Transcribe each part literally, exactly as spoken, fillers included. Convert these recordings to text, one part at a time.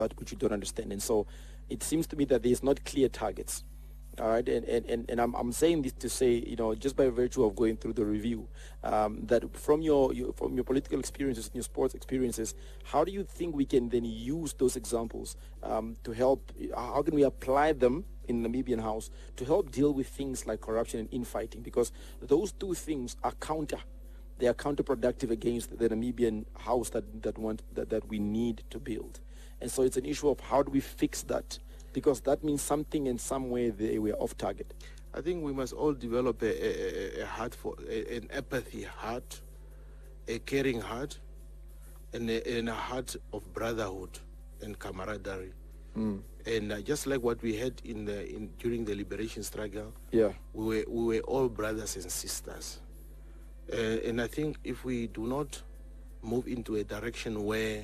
about which you don't understand. And so it seems to me that there's not clear targets. All right, and, and, and, and I'm, I'm saying this to say, you know, just by virtue of going through the review, um, that from your, your from your political experiences and your sports experiences, how do you think we can then use those examples um, to help, how can we apply them in Namibian House to help deal with things like corruption and infighting? Because those two things are counter, they are counterproductive against the Namibian House that, that, want, that, that we need to build. And so it's an issue of how do we fix that? Because that means something in some way they were off target. I think we must all develop a, a, a heart for a, an empathy heart, a caring heart, and a, and a heart of brotherhood and camaraderie. Mm. And uh, just like what we had in the in during the liberation struggle, yeah, we were we were all brothers and sisters. Uh, and I think if we do not move into a direction where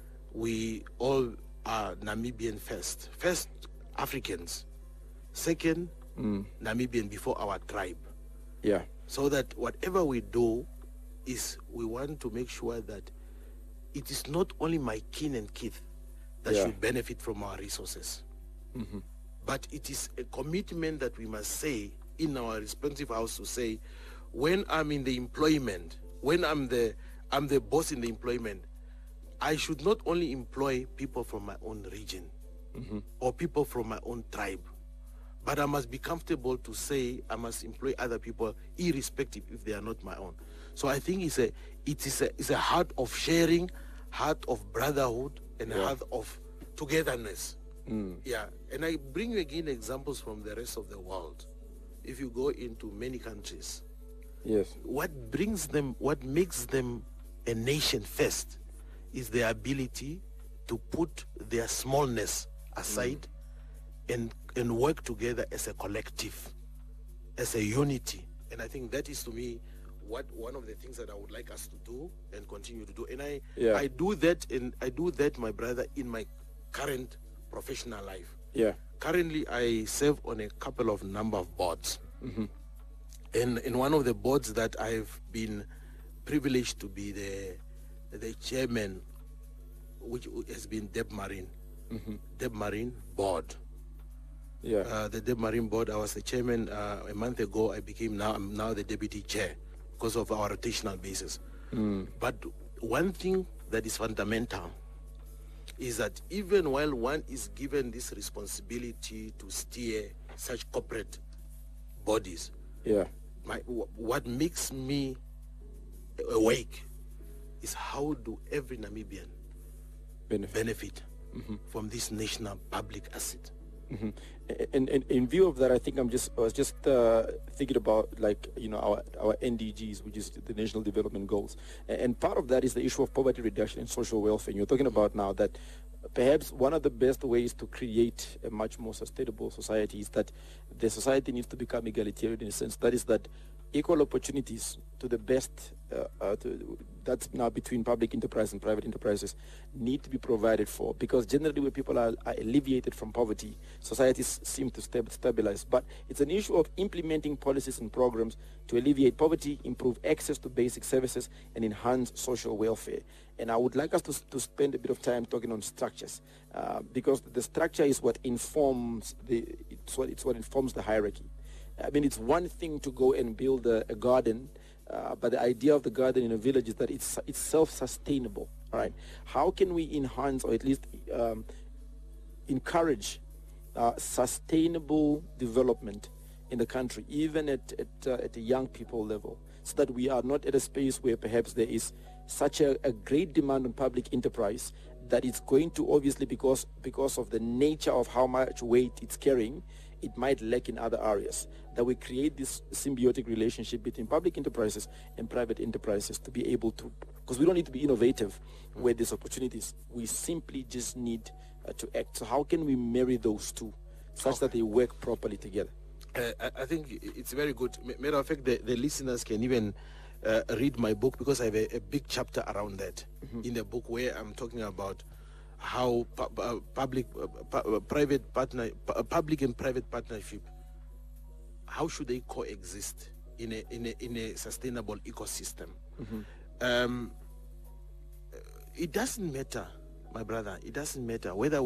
we all are Namibian first. First, Africans. Second, mm. Namibian before our tribe. Yeah. So that whatever we do is we want to make sure that it is not only my kin and kith that yeah. should benefit from our resources. Mm-hmm. But it is a commitment that we must say in our respective house to say, when I'm in the employment, when I'm the I'm the boss in the employment, I should not only employ people from my own region mm-hmm. or people from my own tribe, but I must be comfortable to say I must employ other people irrespective if they are not my own. So I think it's a it is a it's a heart of sharing, heart of brotherhood, and yeah. a heart of togetherness. Mm. Yeah, and I bring you again examples from the rest of the world. If you go into many countries, yes, what brings them, what makes them a nation first, is their ability to put their smallness aside mm. and and work together as a collective, as a unity. And I think that is, to me, what one of the things that I would like us to do and continue to do. And I yeah. I do that, and I do that, my brother, in my current professional life. Yeah. Currently, I serve on a couple of number of boards. Mm-hmm. And in one of the boards that I've been privileged to be the the chairman, which has been Debmarine, mm-hmm. Debmarine board. Yeah. Uh, the Debmarine board, I was the chairman uh, a month ago. I became now, I'm now the deputy chair because of our rotational basis. Mm. But one thing that is fundamental is that even while one is given this responsibility to steer such corporate bodies, yeah, my, w- what makes me awake is how do every Namibian benefit, benefit mm-hmm. from this national public asset. Mm-hmm. And, and in view of that, I think I'm just I was just uh, thinking about, like, you know, our our N D Gs, which is the National Development Goals, and, and part of that is the issue of poverty reduction and social welfare. And you're talking about now that perhaps one of the best ways to create a much more sustainable society is that the society needs to become egalitarian, in a sense that is that equal opportunities to the best uh, uh, to, that's now between public enterprise and private enterprises need to be provided for, because generally when people are, are alleviated from poverty, societies seem to stab- stabilize. But it's an issue of implementing policies and programs to alleviate poverty, improve access to basic services, and enhance social welfare. And I would like us to, to spend a bit of time talking on structures, uh, because the structure is what informs the it's what it's what informs the hierarchy. I mean, it's one thing to go and build a, a garden, uh, but the idea of the garden in a village is that it's it's self-sustainable. All right, how can we enhance or at least um, encourage uh, sustainable development in the country, even at at, uh, at a young people level, so that we are not at a space where perhaps there is such a, a great demand on public enterprise that it's going to, obviously, because because of the nature of how much weight it's carrying, it might lack in other areas, that we create this symbiotic relationship between public enterprises and private enterprises to be able to, because we don't need to be innovative where there's opportunities. We simply just need uh, to act. So how can we marry those two such okay. that they work properly together? Uh, I, I think it's very good. Matter of fact, the, the listeners can even uh, read my book, because I have a, a big chapter around that mm-hmm. in the book, where I'm talking about how pu- uh, public, uh, pu- uh, private partner, pu- public and private partnership, how should they coexist in a in a in a sustainable ecosystem? Mm-hmm. Um, it doesn't matter, my brother, it doesn't matter whether